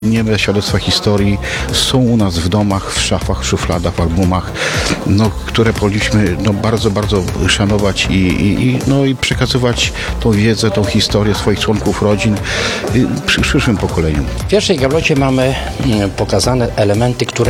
Nieme świadectwa historii są u nas w domach, w szafach, szufladach, w albumach, które powinniśmy bardzo, bardzo szanować i przekazywać tą wiedzę, tą historię swoich członków rodzin przyszłym pokoleniom. W pierwszej gablocie mamy pokazane elementy, które